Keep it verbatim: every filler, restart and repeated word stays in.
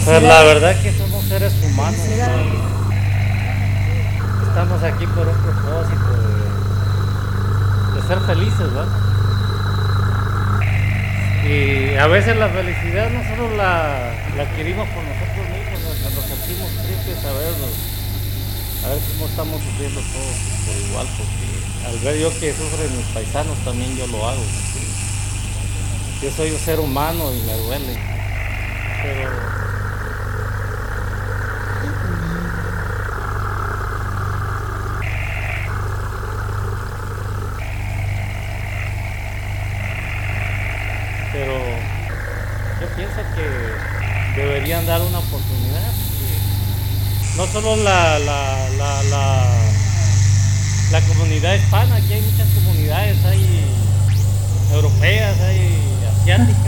Pues la verdad que somos seres humanos, ¿no? Estamos aquí por un propósito de, de ser felices, ¿verdad? Y a veces la felicidad nosotros la, la adquirimos por nosotros mismos, ¿no? Cuando nos sentimos tristes a ver, a ver cómo estamos sufriendo todos por igual, porque al ver yo que sufren mis paisanos también yo lo hago, ¿sí? Yo soy un ser humano y me duele, pero pero yo pienso que deberían dar una oportunidad. No solo la, la, la, la, la comunidad hispana, aquí hay muchas comunidades, hay europeas, hay asiáticas.